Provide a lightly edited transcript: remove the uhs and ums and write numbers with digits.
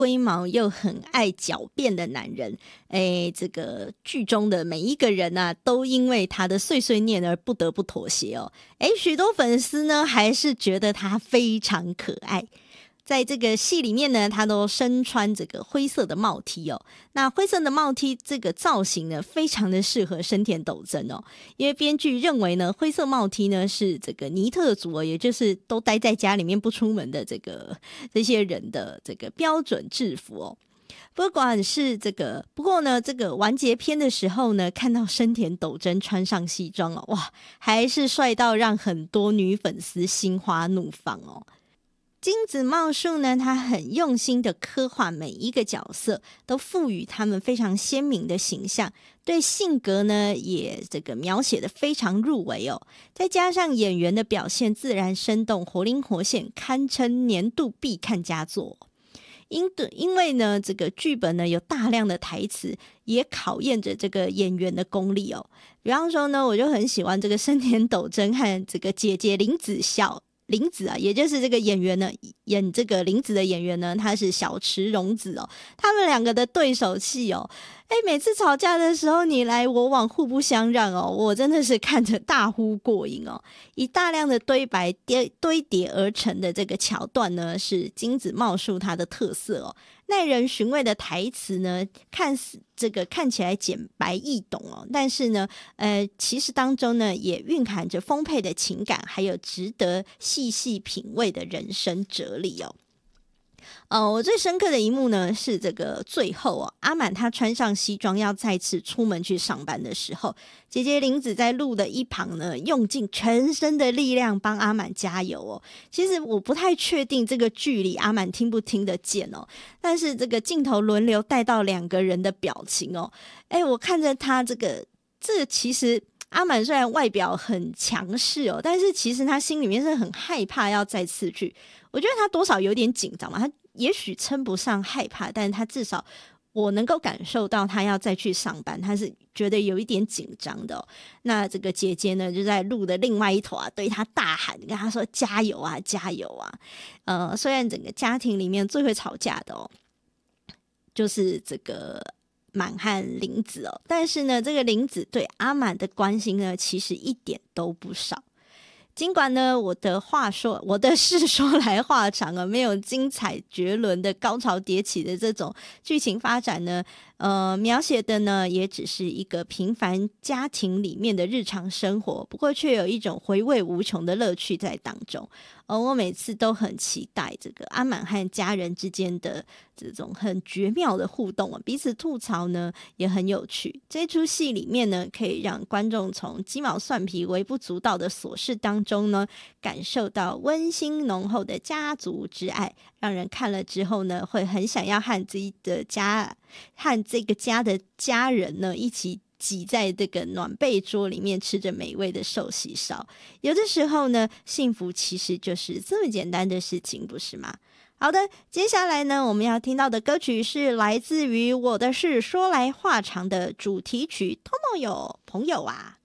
龟毛又很爱狡辩的男人。这个剧中的每一个人啊，都因为他的碎碎念而不得不妥协哦。许多粉丝呢还是觉得他非常可爱。在这个戏里面呢，他都身穿这个灰色的帽 T 哦。那灰色的帽 T 这个造型呢，非常的适合深田斗真哦。因为编剧认为呢，灰色帽 T 呢是这个尼特族哦，也就是都待在家里面不出门的这些人的这个标准制服哦。不过呢，这个完结篇的时候呢，看到深田斗真穿上西装哦，哇，还是帅到让很多女粉丝心花怒放哦。金子茂树呢，他很用心的刻画每一个角色，都赋予他们非常鲜明的形象，对性格呢也这个描写的非常入围哦。再加上演员的表现自然生动、活灵活现，堪称年度必看佳作。因为呢，这个剧本呢有大量的台词，也考验着这个演员的功力哦。比方说呢，我就很喜欢这个深田斗真和这个姐姐林子啊，也就是这个演员呢，演这个林子的演员呢，他是小池荣子哦。他们两个的对手戏哦，每次吵架的时候你来我往，互不相让哦，我真的是看着大呼过瘾哦。以大量的堆白堆叠而成的这个桥段呢，是金子茂树它的特色哦。耐人寻味的台词呢，看起来简白易懂哦，但是呢，其实当中呢也蕴含着丰沛的情感，还有值得细细品味的人生哲理哦。我最深刻的一幕呢是这个最后哦，阿满他穿上西装要再次出门去上班的时候，姐姐林子在路的一旁呢，用尽全身的力量帮阿满加油哦。其实我不太确定这个距离阿满听不听得见哦，但是这个镜头轮流带到两个人的表情哦，我看着他这个其实阿满虽然外表很强势哦，但是其实他心里面是很害怕要再次去，我觉得他多少有点紧张嘛，他也许称不上害怕，但是他至少我能够感受到他要再去上班，他是觉得有一点紧张的哦。那这个姐姐呢，就在路的另外一头啊，对他大喊，跟他说加油啊，加油啊！虽然整个家庭里面最会吵架的哦，就是这个满和林子哦，但是呢，这个林子对阿满的关心呢，其实一点都不少。尽管呢，我的事说来话长啊，没有精彩绝伦的高潮迭起的这种剧情发展呢，描写的呢也只是一个平凡家庭里面的日常生活，不过却有一种回味无穷的乐趣在当中。我每次都很期待这个阿满和家人之间的这种很绝妙的互动彼此吐槽呢也很有趣。这出戏里面呢，可以让观众从鸡毛蒜皮微不足道的琐事当中呢，感受到温馨浓厚的家族之爱，让人看了之后呢，会很想要和这个家的家人呢一起挤在这个暖被桌里面，吃着美味的寿喜烧。有的时候呢，幸福其实就是这么简单的事情，不是吗？好的，接下来呢，我们要听到的歌曲是来自于《我的事说来话长》的主题曲《Tomoyo 朋友啊》。